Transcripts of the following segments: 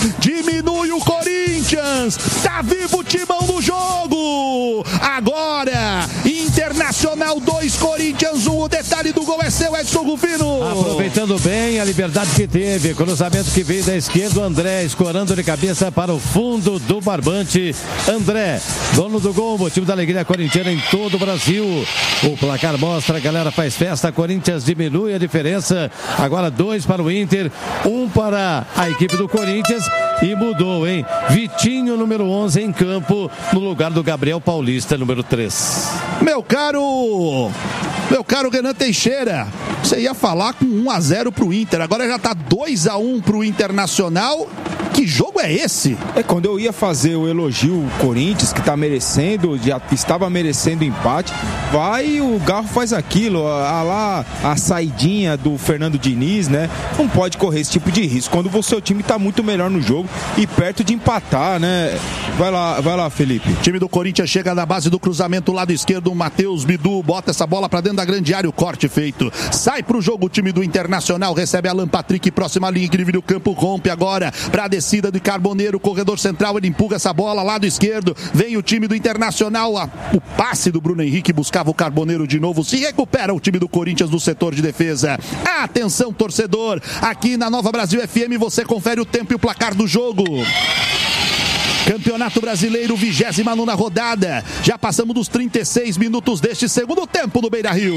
Diminui o Corinthians. Tá vivo o Timão no jogo. Agora, Internacional 2, Corinthians 1. O detalhe do gol é seu, Edson Rufino. Aproveitando bem a liberdade que teve. Cruzamento que veio da esquerda. O André escorando de cabeça para o fundo do barbante. André, dono do gol, motivo da alegria corintiana em todo o Brasil. O placar mostra, a galera faz festa. Corinthians diminui a diferença. Agora 2 para o Inter, 1 para a equipe do Corinthians. E mudou, hein? Vitinho, número 11, em campo, no lugar do Gabriel Paulista, número 3. Meu caro Renan Teixeira, você ia falar com 1-0 pro Inter, agora já tá 2-1 pro Internacional. Que jogo é esse? Quando eu ia fazer o elogio o Corinthians, que tá merecendo, já estava merecendo empate, vai e o Garro faz aquilo, a saidinha do Fernando Diniz, né? Não pode correr esse tipo de risco quando o seu time tá muito melhor no jogo e perto de empatar, né? Vai lá, Felipe. O time do Corinthians chega na base do cruzamento, lado esquerdo, o Matheus Bidu bota essa bola pra dentro da grande área, o corte feito. Sai pro jogo o time do Internacional, recebe Alan Patrick, próxima linha, incrível do campo, rompe agora pra descida de Carboneiro, corredor central, ele empurra essa bola, lado esquerdo, vem o time do Internacional, o passe do Bruno Henrique buscava o Carboneiro de novo, se recupera o time do Corinthians no setor de defesa. Atenção, torcedor, aqui na Nova Brasil FM você confere o tempo e o placar do jogo. Campeonato Brasileiro, 29ª rodada. Já passamos dos 36 minutos deste segundo tempo no Beira-Rio.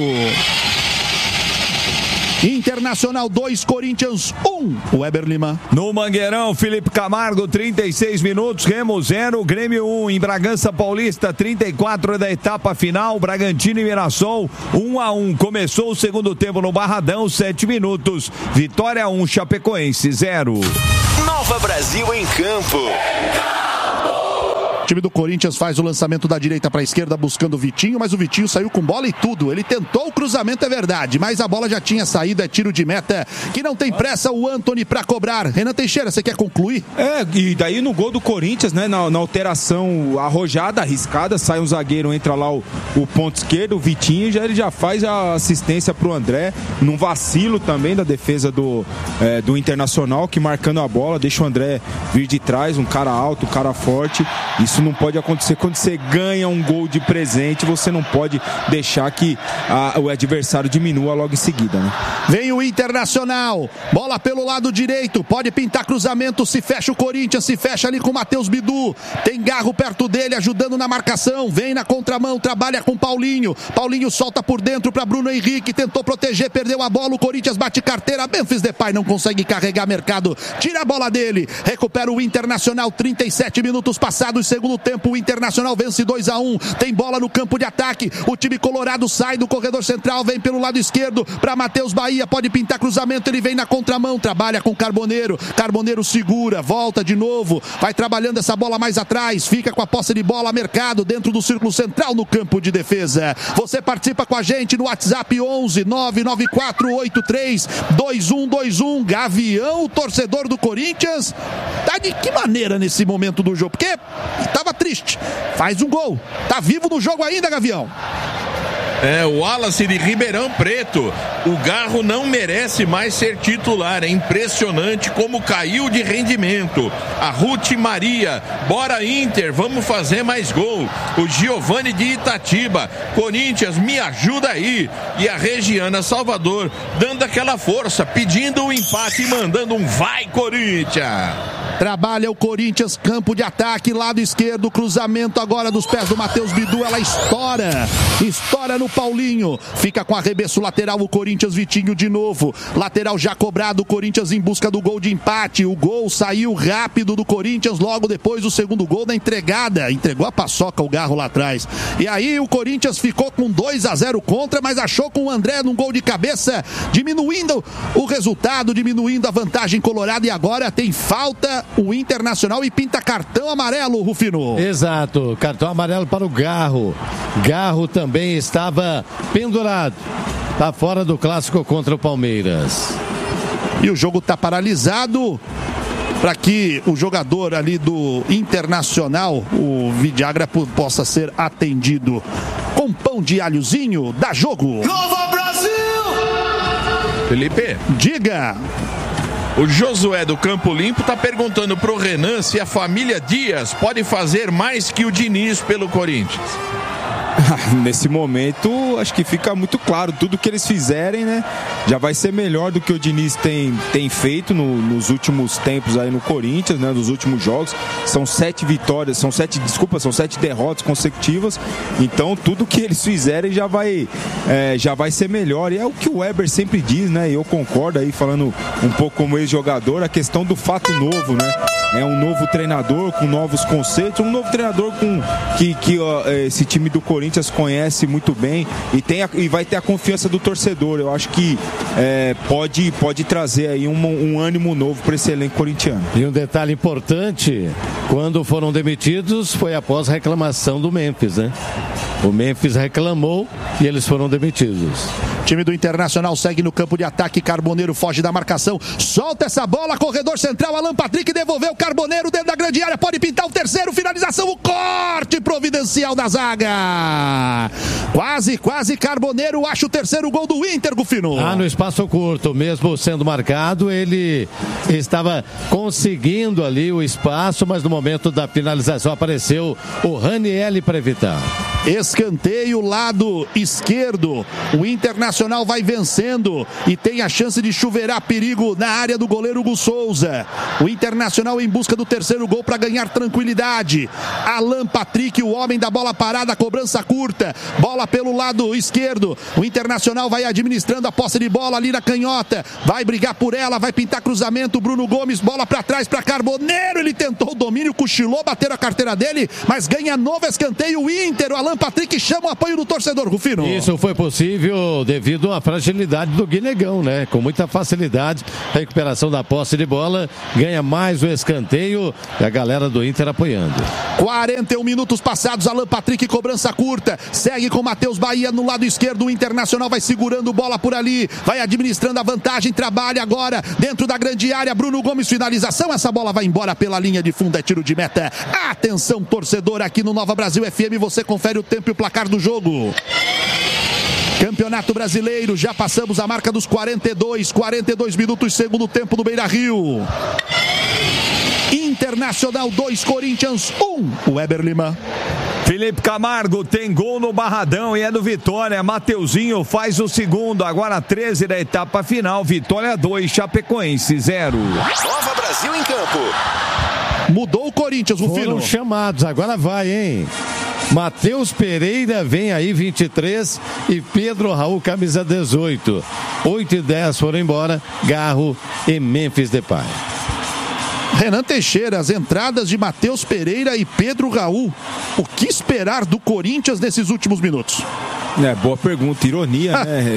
Internacional 2, Corinthians 1. Weber Lima. No Mangueirão, Felipe Camargo, 36 minutos, Remo 0, Grêmio 1. Em Bragança Paulista, 34 da etapa final, Bragantino e Mirassol, 1-1. Começou o segundo tempo no Barradão, 7 minutos. Vitória 1, Chapecoense 0. Nova Brasil em campo. O time do Corinthians faz o lançamento da direita para a esquerda buscando o Vitinho, mas o Vitinho saiu com bola e tudo. Ele tentou o cruzamento, é verdade, mas a bola já tinha saído, é tiro de meta, que não tem pressa o Antony para cobrar. Renan Teixeira, você quer concluir? E daí no gol do Corinthians, né, na alteração arrojada, arriscada, sai um zagueiro, entra lá o ponto esquerdo, o Vitinho, ele já faz a assistência pro André, num vacilo também da defesa do Internacional, que marcando a bola, deixa o André vir de trás, um cara alto, um cara forte. Isso não pode acontecer quando você ganha um gol de presente, você não pode deixar que o adversário diminua logo em seguida, né? Vem o Internacional, bola pelo lado direito, pode pintar cruzamento, se fecha o Corinthians, se fecha ali com o Matheus Bidu, tem Garro perto dele, ajudando na marcação, vem na contramão, trabalha com Paulinho solta por dentro para Bruno Henrique, tentou proteger, perdeu a bola, o Corinthians bate carteira, Memphis Depay não consegue carregar mercado, tira a bola dele, recupera o Internacional, 37 minutos passados, segundo tempo, o Internacional vence 2-1, tem bola no campo de ataque, o time colorado sai do corredor central, vem pelo lado esquerdo para Matheus Bahia, pode pintar cruzamento, ele vem na contramão, trabalha com Carboneiro segura, volta de novo, vai trabalhando essa bola mais atrás, fica com a posse de bola, Mercado dentro do círculo central no campo de defesa. Você participa com a gente no WhatsApp 11 99483 2121. Gavião, torcedor do Corinthians, tá de que maneira nesse momento do jogo? Porque tava triste, faz um gol, tá vivo no jogo ainda, Gavião. O Wallace de Ribeirão Preto, o Garro não merece mais ser titular, é impressionante como caiu de rendimento. A Ruth Maria, bora Inter, vamos fazer mais gol. O Giovanni de Itatiba, Corinthians, me ajuda aí. E a Regiana Salvador, dando aquela força, pedindo um empate e mandando um vai Corinthians. Trabalha o Corinthians, campo de ataque, lado esquerdo, cruzamento agora dos pés do Matheus Bidu, ela estoura no Paulinho, fica com arremesso lateral o Corinthians, Vitinho de novo, lateral já cobrado, o Corinthians em busca do gol de empate, o gol saiu rápido do Corinthians, logo depois do segundo gol da entregada, entregou a paçoca o Garro lá atrás, e aí o Corinthians ficou com 2-0 contra, mas achou com o André num gol de cabeça, diminuindo o resultado, diminuindo a vantagem colorada, e agora tem falta o Internacional e pinta cartão amarelo, Rufino. Exato, cartão amarelo para o Garro. Garro também estava pendurado. Está fora do clássico contra o Palmeiras. E o jogo está paralisado para que o jogador ali do Internacional, o Vidagra, possa ser atendido com pão de alhozinho. Dá jogo. Nova Brasil! Felipe. Diga. O Josué do Campo Limpo está perguntando pro Renan se a família Dias pode fazer mais que o Diniz pelo Corinthians. Nesse momento, acho que fica muito claro, tudo que eles fizerem, né, já vai ser melhor do que o Diniz tem feito nos últimos tempos aí no Corinthians, né, nos últimos jogos. São 7 derrotas consecutivas, então tudo que eles fizerem já vai ser melhor, e é o que o Weber sempre diz, né, e eu concordo aí, falando um pouco como ex-jogador, a questão do fato novo, né. É um novo treinador com novos conceitos, um novo treinador que esse time do Corinthians conhece muito bem e vai ter a confiança do torcedor. Eu acho que pode trazer aí um ânimo novo para esse elenco corintiano. E um detalhe importante, quando foram demitidos foi após reclamação do Memphis, né? O Memphis reclamou e eles foram demitidos. Time do Internacional segue no campo de ataque. Carboneiro foge da marcação. Solta essa bola. Corredor central. Alan Patrick devolveu. Carboneiro dentro da grande área. Pode pintar o terceiro. Finalização. O corte providencial da zaga. Quase. Carboneiro acha o terceiro gol do Inter, Gufino. No espaço curto. Mesmo sendo marcado, ele estava conseguindo ali o espaço, mas no momento da finalização apareceu o Ranieri para evitar. Escanteio, lado esquerdo. O Internacional vai vencendo e tem a chance de chuveirar perigo na área do goleiro Hugo Souza. O Internacional em busca do terceiro gol para ganhar tranquilidade. Alan Patrick, o homem da bola parada, cobrança curta. Bola pelo lado esquerdo. O Internacional vai administrando a posse de bola ali na canhota. Vai brigar por ela, vai pintar cruzamento. Bruno Gomes, bola para trás para Carboneiro. Ele tentou o domínio, cochilou, bateram a carteira dele, mas ganha novo escanteio. O Inter, o Alan Patrick chama o apoio do torcedor, Rufino. Isso foi possível devido à fragilidade do Guinegão, né? Com muita facilidade, recuperação da posse de bola, ganha mais o escanteio e a galera do Inter apoiando. 41 minutos passados, Alan Patrick, cobrança curta, segue com Matheus Bahia no lado esquerdo. O Internacional vai segurando bola por ali, vai administrando a vantagem, trabalha agora dentro da grande área. Bruno Gomes, finalização, essa bola vai embora pela linha de fundo, é tiro de meta. Atenção, torcedor, aqui no Nova Brasil FM, você confere o tempo e o placar do jogo. Campeonato Brasileiro, já passamos a marca dos 42 minutos, segundo tempo no Beira-Rio. Internacional 2, Corinthians 1. Weber Lima. Felipe Camargo tem gol no Barradão e é do Vitória. Mateuzinho faz o segundo, agora 13 da etapa final. Vitória 2, Chapecoense 0. Nova Brasil em campo. Mudou o Corinthians, o Foram chamados, agora vai, hein? Matheus Pereira vem aí, 23, e Pedro Raul, camisa 18. 8 e 10 foram embora, Garro e Memphis Depay. Renan Teixeira, as entradas de Matheus Pereira e Pedro Raul. O que esperar do Corinthians nesses últimos minutos? Boa pergunta, ironia, né?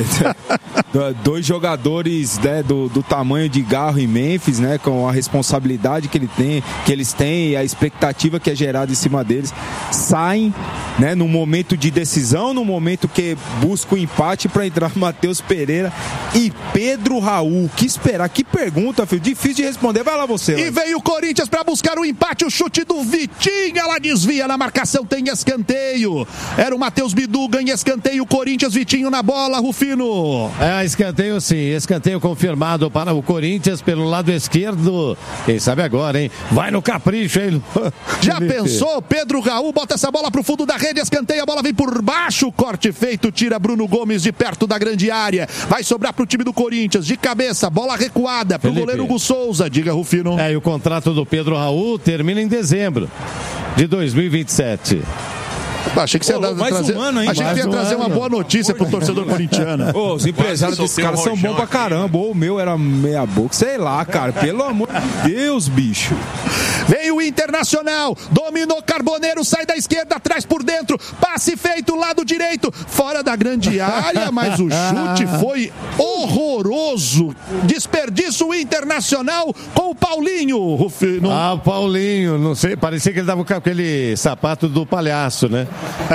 Dois jogadores, né, do tamanho de Garro e Memphis, né, com a responsabilidade que eles têm e a expectativa que é gerada em cima deles, saem, né, no momento de decisão, no momento que busca o empate para entrar Matheus Pereira e Pedro Raul. Que esperar? Que pergunta, filho, difícil de responder. Vai lá você. E veio o Corinthians para buscar o empate, o chute do Vitinho, ela desvia na marcação, tem escanteio. Era o Matheus Bidu, ganha escanteio. O Corinthians, Vitinho na bola, Rufino. Escanteio sim, escanteio confirmado para o Corinthians pelo lado esquerdo. Quem sabe agora, hein? Vai no capricho, hein? Já pensou? Pedro Raul bota essa bola pro fundo da rede, escanteio, a bola vem por baixo, corte feito, tira Bruno Gomes de perto da grande área. Vai sobrar pro time do Corinthians, de cabeça, bola recuada pro goleiro Hugo Souza. Diga, Rufino. E o contrato do Pedro Raul termina em dezembro de 2027. Achei que você ia trazer uma boa notícia pro torcedor corintiano. Os empresários desses caras são bons pra caramba. Ou o meu era meia boca, sei lá, cara. Pelo amor de Deus, bicho. Veio o Internacional, dominou Carboneiro, sai da esquerda, atrás por dentro, passe feito, lado direito, fora da grande área, mas o chute foi horroroso. Desperdício Internacional com o Paulinho, Rufino. O Paulinho, não sei, parecia que ele dava com aquele sapato do palhaço, né?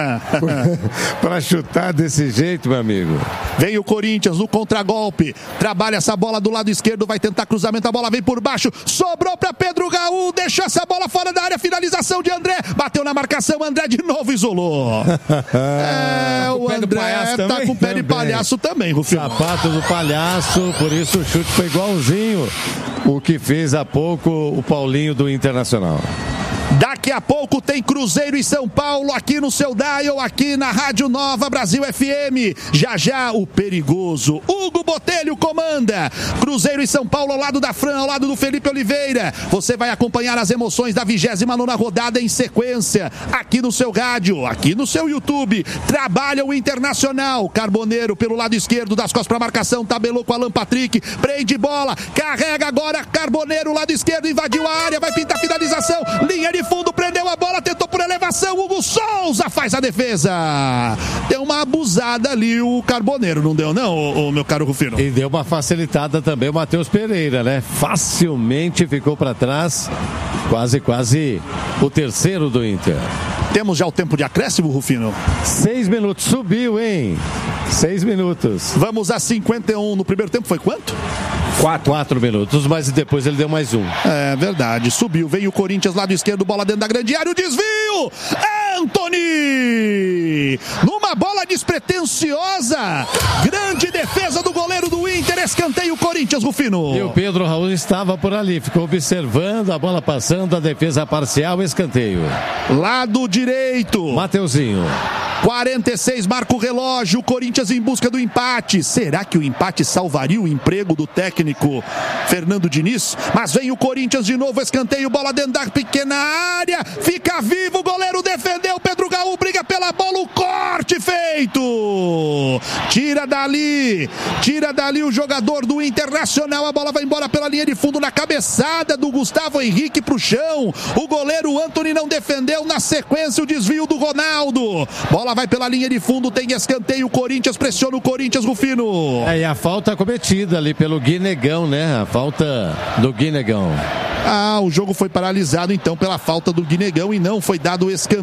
Pra chutar desse jeito, meu amigo. Vem o Corinthians no contragolpe, trabalha essa bola do lado esquerdo, vai tentar cruzamento, a bola vem por baixo, sobrou pra Pedro Raul, deixou essa bola fora da área, finalização de André, bateu na marcação, André de novo isolou. O André tá com o pé de palhaço também, Rufino. Sapato do palhaço, por isso o chute foi igualzinho o que fez há pouco o Paulinho do Internacional. Daqui a pouco tem Cruzeiro e São Paulo aqui no seu dial, aqui na Rádio Nova Brasil FM. Já o perigoso Hugo Botelho comanda. Cruzeiro e São Paulo ao lado da Fran, ao lado do Felipe Oliveira. Você vai acompanhar as emoções da 29ª rodada em sequência, aqui no seu rádio, aqui no seu YouTube. Trabalha o Internacional. Carboneiro pelo lado esquerdo, das costas para marcação, tabelou com Alan Patrick, prende bola, carrega agora Carboneiro, lado esquerdo, invadiu a área, vai pintar finalização, linha de fundo, prendeu a bola, tentou por elevação, Hugo Souza faz a defesa. Deu uma abusada ali o Carboneiro, não deu não, o meu caro Rufino? E deu uma facilitada também o Matheus Pereira, né? Facilmente ficou para trás, quase o terceiro do Inter. Temos já o tempo de acréscimo, Rufino? 6 minutos, subiu, hein? 6 minutos. Vamos a 51, no primeiro tempo foi quanto? 4 minutos, mas depois ele deu mais um. É verdade, subiu, vem o Corinthians lado esquerdo, bola dentro da grande área, o desvio! Antony! Numa bola despretensiosa, grande defesa do goleiro do Inter, escanteio Corinthians, Rufino. E o Pedro Raul estava por ali, ficou observando a bola passando, a defesa parcial, escanteio. Lado direito. Mateuzinho. 46, marca o relógio, o Corinthians em busca do empate. Será que o empate salvaria o emprego do técnico Fernando Diniz? Mas vem o Corinthians de novo, escanteio, bola dentro da pequena área, fica vivo, o goleiro defendeu, Pedro Raul briga pela bola, o corte feito. Tira dali o jogador do Internacional, a bola vai embora pela linha de fundo na cabeçada do Gustavo Henrique pro chão. O goleiro Antony não defendeu, na sequência o desvio do Ronaldo. Bola vai pela linha de fundo, tem escanteio, o Corinthians pressiona o Corinthians, Rufino. E a falta cometida ali pelo Guinegão, né? A falta do Guinegão. O jogo foi paralisado então pela falta do Guinegão e não foi dado o escanteio.